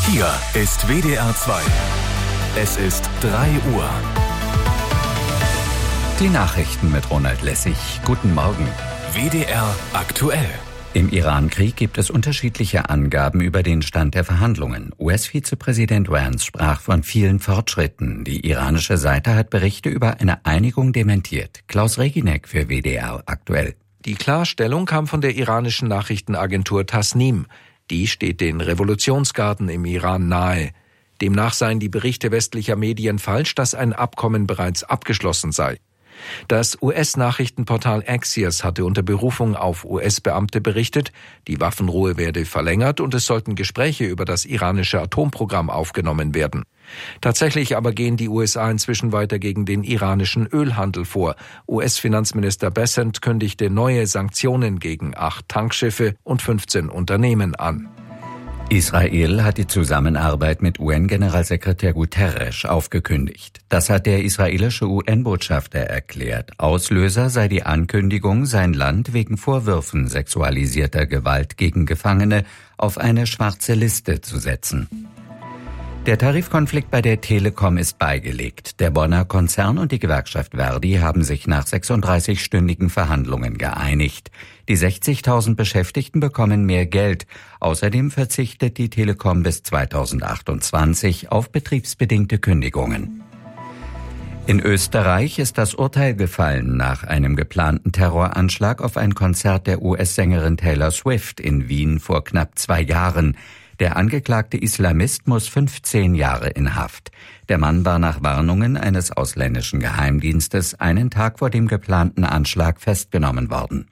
Hier ist WDR 2. Es ist 3 Uhr. Die Nachrichten mit Ronald Lessig. Guten Morgen. WDR aktuell. Im Iran-Krieg gibt es unterschiedliche Angaben über den Stand der Verhandlungen. US-Vizepräsident Vance sprach von vielen Fortschritten. Die iranische Seite hat Berichte über eine Einigung dementiert. Klaus Reginek für WDR aktuell. Die Klarstellung kam von der iranischen Nachrichtenagentur Tasnim. Die steht den Revolutionsgarden im Iran nahe. Demnach seien die Berichte westlicher Medien falsch, dass ein Abkommen bereits abgeschlossen sei. Das US-Nachrichtenportal Axios hatte unter Berufung auf US-Beamte berichtet, die Waffenruhe werde verlängert und es sollten Gespräche über das iranische Atomprogramm aufgenommen werden. Tatsächlich aber gehen die USA inzwischen weiter gegen den iranischen Ölhandel vor. US-Finanzminister Bessent kündigte neue Sanktionen gegen 8 Tankschiffe und 15 Unternehmen an. Israel hat die Zusammenarbeit mit UN-Generalsekretär Guterres aufgekündigt. Das hat der israelische UN-Botschafter erklärt. Auslöser sei die Ankündigung, sein Land wegen Vorwürfen sexualisierter Gewalt gegen Gefangene auf eine schwarze Liste zu setzen. Der Tarifkonflikt bei der Telekom ist beigelegt. Der Bonner Konzern und die Gewerkschaft Verdi haben sich nach 36-stündigen Verhandlungen geeinigt. Die 60.000 Beschäftigten bekommen mehr Geld. Außerdem verzichtet die Telekom bis 2028 auf betriebsbedingte Kündigungen. In Österreich ist das Urteil gefallen nach einem geplanten Terroranschlag auf ein Konzert der US-Sängerin Taylor Swift in Wien vor knapp 2 Jahren. Der angeklagte Islamist muss 15 Jahre in Haft. Der Mann war nach Warnungen eines ausländischen Geheimdienstes einen Tag vor dem geplanten Anschlag festgenommen worden.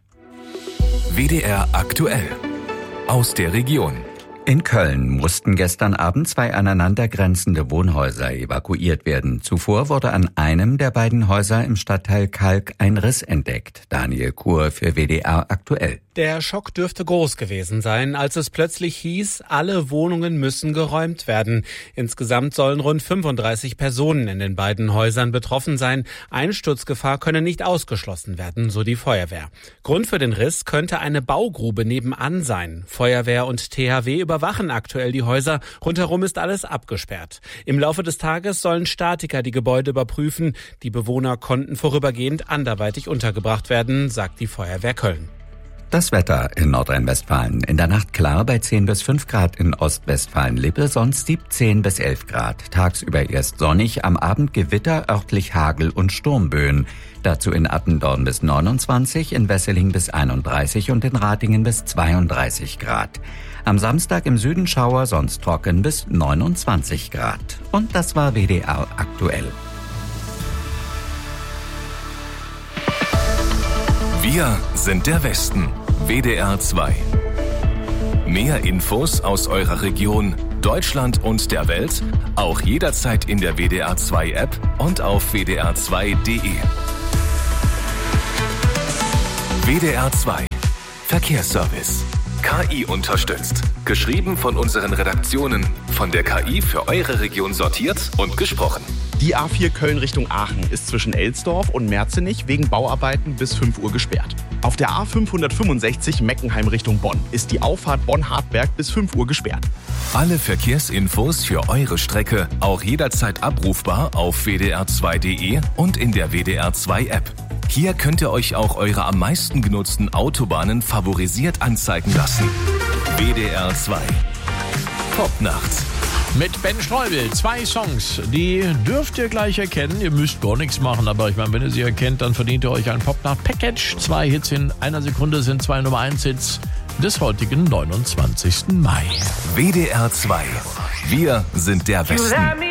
WDR aktuell. Aus der Region. In Köln mussten gestern Abend 2 aneinandergrenzende Wohnhäuser evakuiert werden. Zuvor wurde an einem der beiden Häuser im Stadtteil Kalk ein Riss entdeckt. Daniel Kur für WDR aktuell. Der Schock dürfte groß gewesen sein, als es plötzlich hieß, alle Wohnungen müssen geräumt werden. Insgesamt sollen rund 35 Personen in den beiden Häusern betroffen sein. Einsturzgefahr könne nicht ausgeschlossen werden, so die Feuerwehr. Grund für den Riss könnte eine Baugrube nebenan sein. Feuerwehr und THW überwachen aktuell die Häuser. Rundherum ist alles abgesperrt. Im Laufe des Tages sollen Statiker die Gebäude überprüfen. Die Bewohner konnten vorübergehend anderweitig untergebracht werden, sagt die Feuerwehr Köln. Das Wetter in Nordrhein-Westfalen. In der Nacht klar bei 10 bis 5 Grad in Ostwestfalen-Lippe, sonst 17 bis 11 Grad. Tagsüber erst sonnig, am Abend Gewitter, örtlich Hagel und Sturmböen. Dazu in Attendorn bis 29, in Wesseling bis 31 und in Ratingen bis 32 Grad. Am Samstag im Süden Schauer, sonst trocken bis 29 Grad. Und das war WDR aktuell. Wir sind der Westen. WDR 2. Mehr Infos aus eurer Region, Deutschland und der Welt, auch jederzeit in der WDR 2 App und auf wdr2.de. WDR 2. Verkehrsservice. KI unterstützt. Geschrieben von unseren Redaktionen, von der KI für eure Region sortiert und gesprochen. Die A4 Köln Richtung Aachen ist zwischen Elsdorf und Merzenich wegen Bauarbeiten bis 5 Uhr gesperrt. Auf der A565 Meckenheim Richtung Bonn ist die Auffahrt Bonn-Hartberg bis 5 Uhr gesperrt. Alle Verkehrsinfos für eure Strecke auch jederzeit abrufbar auf wdr2.de und in der WDR 2 App. Hier könnt ihr euch auch eure am meisten genutzten Autobahnen favorisiert anzeigen lassen. WDR 2. Popnacht. Mit Ben Streubel 2 Songs, die dürft ihr gleich erkennen. Ihr müsst gar nichts machen, aber ich meine, wenn ihr sie erkennt, dann verdient ihr euch ein Popnacht-Package. 2 Hits in einer Sekunde sind 2 Nummer 1 Hits des heutigen 29. Mai. WDR 2. Wir sind der Westen.